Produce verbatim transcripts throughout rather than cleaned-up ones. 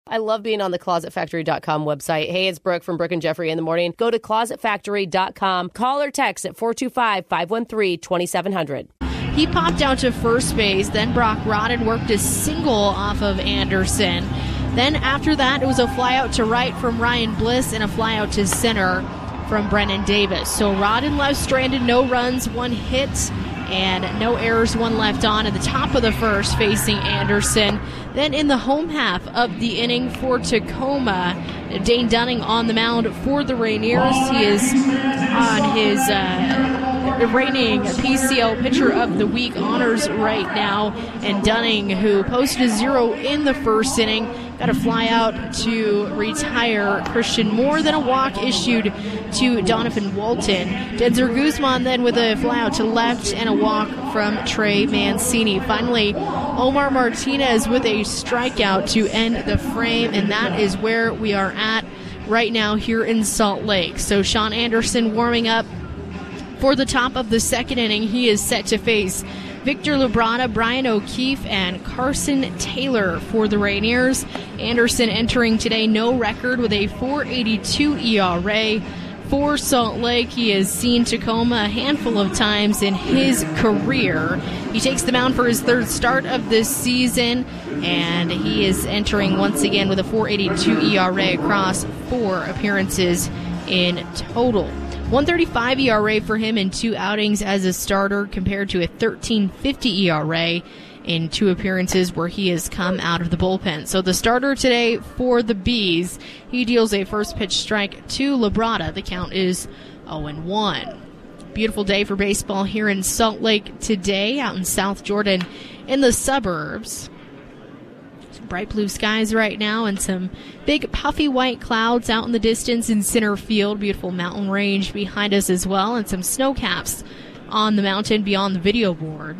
I love being on the closet factory dot com website. Hey, it's Brooke from Brooke and Jeffrey in the morning. Go to closet factory dot com. Call or text at four two five, five one three, two seven zero zero. He popped out to first base. Then Brock Rodden worked a single off of Anderson. Then after that, it was a fly out to right from Ryan Bliss and a fly out to center from Brennan Davis. So Rodden left stranded, no runs, one hit, and no errors, one left on at the top of the first facing Anderson. Then in the home half of the inning for Tacoma, Dane Dunning on the mound for the Rainiers. He is on his uh, reigning P C L Pitcher of the Week honors right now. And Dunning, who posted a zero in the first inning, got a fly out to retire Christian Moore, then a walk issued to Donovan Walton. Denzer Guzman then with a fly out to left and a walk from Trey Mancini. Finally, Omar Martinez with a strikeout to end the frame, and that is where we are at right now here in Salt Lake. So Sean Anderson warming up for the top of the second inning. He is set to face Victor Labrada, Brian O'Keefe, and Carson Taylor for the Rainiers. Anderson entering today no record with a four eighty-two E R A. For Salt Lake, he has seen Tacoma a handful of times in his career. He takes the mound for his third start of this season, and he is entering once again with a four eighty-two E R A across four appearances in total. one thirty-five E R A for him in two outings as a starter compared to a thirteen fifty E R A in two appearances where he has come out of the bullpen. So the starter today for the Bees, he deals a first pitch strike to Labrada. The count is oh and one. Beautiful day for baseball here in Salt Lake today, out in South Jordan in the suburbs. Some bright blue skies right now and some big puffy white clouds out in the distance in center field. Beautiful mountain range behind us as well, and some snow caps on the mountain beyond the video board.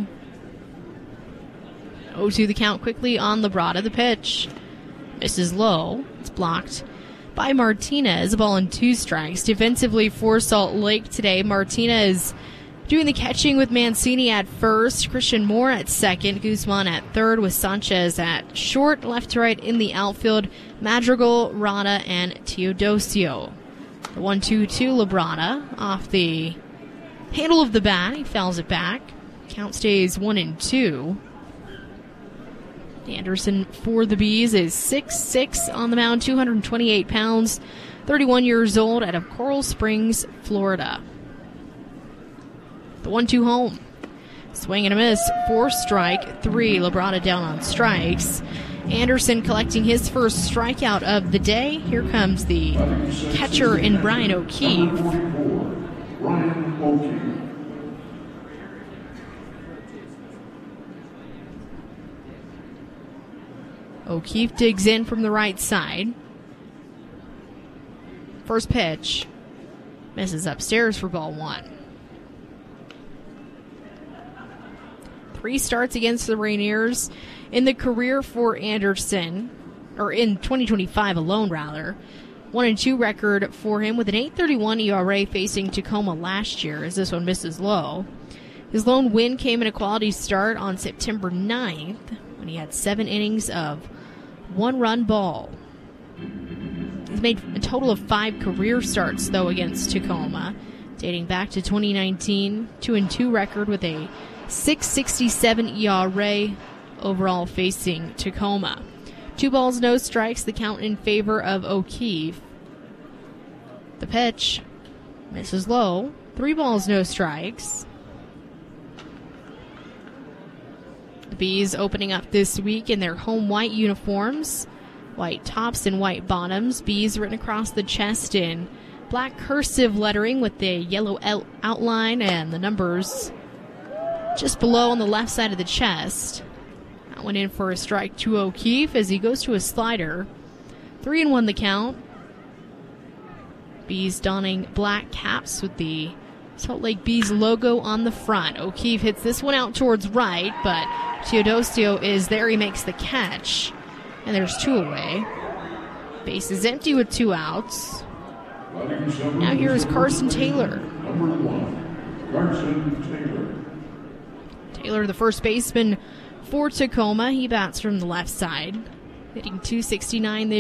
oh two the count quickly on Labrada. The pitch misses low. It's blocked by Martinez. A ball and two strikes. Defensively for Salt Lake today, Martinez doing the catching with Mancini at first, Christian Moore at second, Guzman at third with Sanchez at short, left to right in the outfield, Madrigal, Rada, and Teodosio. The one two to Labrada off the handle of the bat. He fouls it back. Count stays one and two. Anderson for the Bees is six foot six on the mound, two hundred twenty-eight pounds, thirty-one years old, out of Coral Springs, Florida. The one two home. Swing and a miss for strike three. Labrada down on strikes. Anderson collecting his first strikeout of the day. Here comes the catcher in Brian O'Keefe. Brian O'Keefe. O'Keefe digs in from the right side. First pitch. Misses upstairs for ball one. Three starts against the Rainiers in the career for Anderson, or in twenty twenty-five alone, rather. One and two record for him with an eight thirty-one E R A facing Tacoma last year, as this one misses low. His lone win came in a quality start on September ninth when he had seven innings of one-run ball. He's made a total of five career starts, though, against Tacoma, dating back to twenty nineteen. Two and two record with a six sixty-seven E R A overall facing Tacoma. Two balls, no strikes, the count in favor of O'Keefe. The pitch misses low. Three balls, no strikes. The Bees opening up this week in their home white uniforms. White tops and white bottoms. Bees written across the chest in black cursive lettering with the yellow out- outline and the numbers just below on the left side of the chest. That went in for a strike to O'Keefe as he goes to a slider. Three and one the count. Bees donning black caps with the Salt Lake Bees logo on the front. O'Keefe hits this one out towards right, but Teodosio is there. He makes the catch, and there's two away. Base is empty with two outs. Now here is Carson Taylor. Number one, Carson Taylor. Taylor, the first baseman for Tacoma. He bats from the left side, hitting two sixty-nine this